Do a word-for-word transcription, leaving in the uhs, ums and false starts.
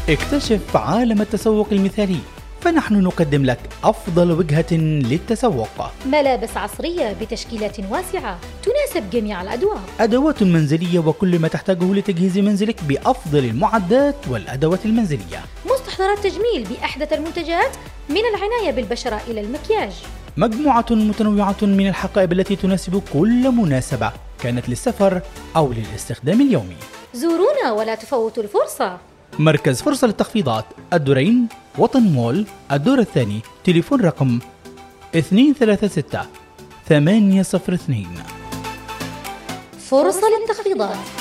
اكتشف عالم التسوق المثالي، فنحن نقدم لك أفضل وجهة للتسوق. ملابس عصرية بتشكيلات واسعة تناسب جميع الأذواق. أدوات منزلية وكل ما تحتاجه لتجهيز منزلك بأفضل المعدات والأدوات المنزلية. مستحضرات تجميل بأحدث المنتجات من العناية بالبشرة إلى المكياج. مجموعة متنوعة من الحقائب التي تناسب كل مناسبة، كانت للسفر أو للاستخدام اليومي. زورونا ولا تفوتوا الفرصة. مركز فرصة للتخفيضات، الدورين، وطن مول، الدور الثاني، تليفون رقم اثنين ثلاثة ستة ثمانية صفر اثنين. فرصة للتخفيضات.